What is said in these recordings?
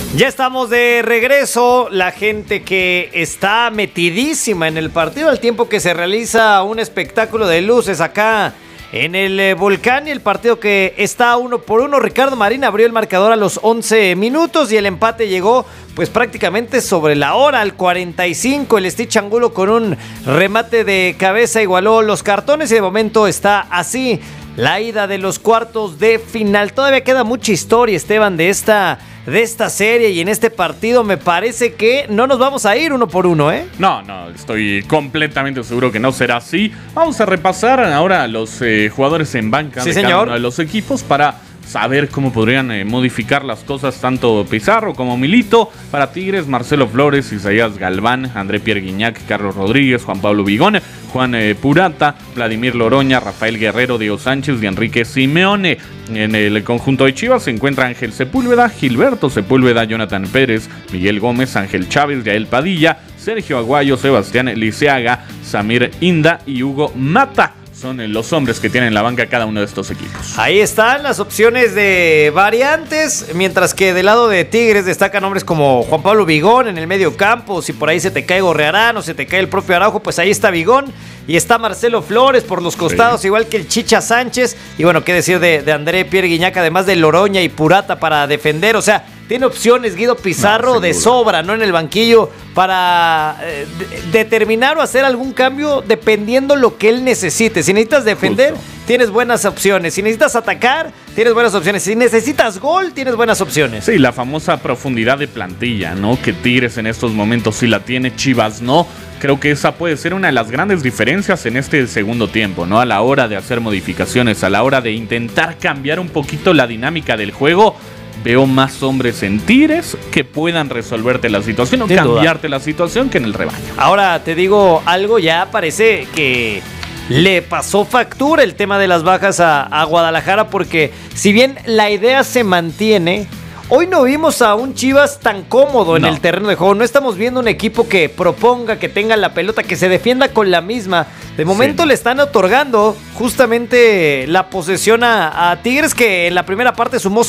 Ya estamos de regreso, la gente que está metidísima en el partido al tiempo que se realiza un espectáculo de luces acá en el Volcán, y el partido que está 1-1. Ricardo Marín abrió el marcador a los 11 minutos y el empate llegó pues prácticamente sobre la hora, al 45. El Stitch Angulo con un remate de cabeza igualó los cartones y de momento está así la ida de los cuartos de final. Todavía queda mucha historia, Esteban, de esta serie, y en este partido me parece que no nos vamos a ir 1-1, ¿eh? No, estoy completamente seguro que no será así. Vamos a repasar ahora a los jugadores en banca de cada uno de los equipos para saber cómo podrían modificar las cosas tanto Pizarro como Milito. Para Tigres, Marcelo Flores, Isaías Galván, André Pierre Guignac, Carlos Rodríguez, Juan Pablo Vigón, Juan Purata, Vladimir Loroña, Rafael Guerrero, Diego Sánchez y Enrique Simeone. En el conjunto de Chivas se encuentra Ángel Sepúlveda, Gilberto Sepúlveda, Jonathan Pérez, Miguel Gómez, Ángel Chávez, Yael Padilla, Sergio Aguayo, Sebastián Liceaga, Samir Inda y Hugo Mata. Son los hombres que tienen la banca cada uno de estos equipos. Ahí están las opciones de variantes, mientras que del lado de Tigres destacan hombres como Juan Pablo Vigón en el medio campo. Si por ahí se te cae Gorrearán o se te cae el propio Araujo, pues ahí está Vigón. Y está Marcelo Flores por los costados, sí, igual que el Chicha Sánchez. Y bueno, qué decir de André Pierre Guignac, además de Loroña y Purata para defender. O sea, tiene opciones Guido Pizarro de sobra, ¿no? En el banquillo para determinar o hacer algún cambio dependiendo lo que él necesite. Si necesitas defender, tienes buenas opciones. Si necesitas atacar, tienes buenas opciones. Si necesitas gol, tienes buenas opciones. Sí, la famosa profundidad de plantilla, ¿no? Que Tigres en estos momentos sí la tiene, Chivas no. Creo que esa puede ser una de las grandes diferencias en este segundo tiempo, ¿no? A la hora de hacer modificaciones, a la hora de intentar cambiar un poquito la dinámica del juego. Veo más hombres en Tigres que puedan resolverte la situación o cambiarte la situación que en el rebaño. Ahora te digo algo, ya parece que le pasó factura el tema de las bajas a Guadalajara, porque si bien la idea se mantiene, hoy no vimos a un Chivas tan cómodo en el terreno de juego. No estamos viendo un equipo que proponga, que tenga la pelota, que se defienda con la misma. De momento le están otorgando justamente la posesión a Tigres, que en la primera parte sumó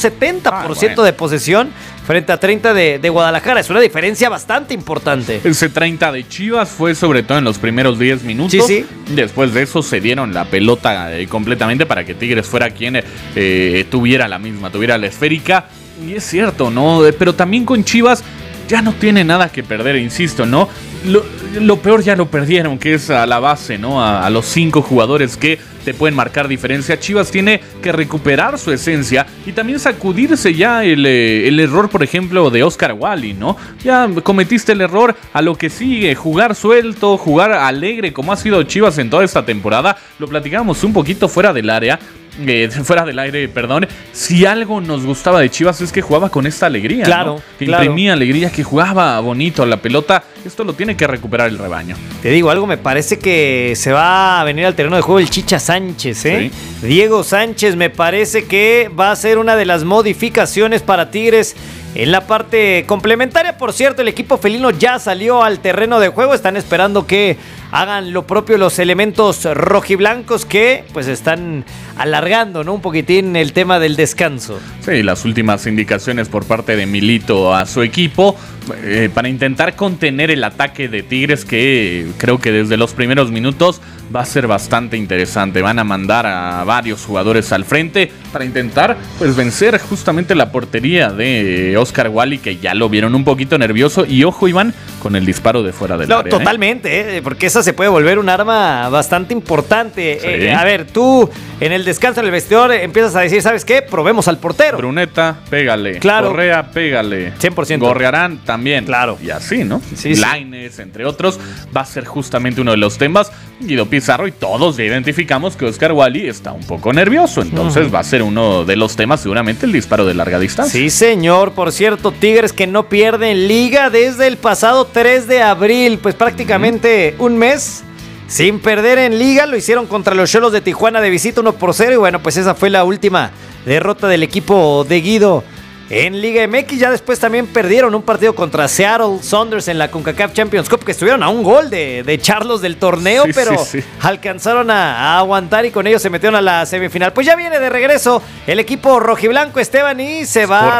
70% de posesión frente a 30 de Guadalajara. Es una diferencia bastante importante. Ese 30 de Chivas fue sobre todo en los primeros 10 minutos. Sí. Después de eso se dieron la pelota completamente para que Tigres fuera quien tuviera la misma, tuviera la esférica. Y es cierto, ¿no? Pero también con Chivas ya no tiene nada que perder, insisto, ¿no? Lo peor ya lo perdieron, que es a la base, ¿no? A los 5 jugadores que te pueden marcar diferencia. Chivas tiene que recuperar su esencia y también sacudirse ya el error, por ejemplo, de Oscar Wally, ¿no? Ya cometiste el error, a lo que sigue, jugar suelto, jugar alegre, como ha sido Chivas en toda esta temporada. Lo platicamos un poquito fuera del aire, perdón. Si algo nos gustaba de Chivas es que jugaba con esta alegría, claro, ¿no? Que imprimía alegría, que jugaba bonito a la pelota. Esto lo tiene que recuperar el rebaño. Te digo algo, me parece que se va a venir al terreno de juego el Chicha Sánchez, ¿eh? Sí. Diego Sánchez me parece que va a ser una de las modificaciones para Tigres en la parte complementaria. Por cierto, el equipo felino ya salió al terreno de juego. Están esperando que hagan lo propio los elementos rojiblancos, que pues están alargando, ¿no? Un poquitín el tema del descanso. Sí, las últimas indicaciones por parte de Milito a su equipo para intentar contener el ataque de Tigres, que creo que desde los primeros minutos va a ser bastante interesante. Van a mandar a varios jugadores al frente para intentar pues vencer justamente la portería de Oscar Wally, que ya lo vieron un poquito nervioso. Y ojo, Iván, con el disparo de fuera del área. Totalmente, porque esa se puede volver un arma bastante importante. Sí. A ver, tú en el descanso en el vestidor empiezas a decir, ¿sabes qué? Probemos al portero. Bruneta, pégale. Claro. Correa, pégale. 100%. Gorrearán también. Claro. Y así, ¿no? Sí. Lainez, entre otros, va a ser justamente uno de los temas. Guido Pizarro y todos ya identificamos que Oscar Wally está un poco nervioso. Entonces va a ser uno de los temas, seguramente, el disparo de larga distancia. Sí, señor. Por cierto, Tigres que no pierden liga desde el pasado 3 de abril. Pues prácticamente un mes sin perder en liga. Lo hicieron contra los Xolos de Tijuana de visita 1-0. Y bueno, pues esa fue la última derrota del equipo de Guido en Liga MX. Ya después también perdieron un partido contra Seattle Sounders en la CONCACAF Champions Cup, que estuvieron a un gol de echarlos del torneo, pero alcanzaron a aguantar y con ellos se metieron a la semifinal. Pues ya viene de regreso el equipo rojiblanco, Esteban, y se va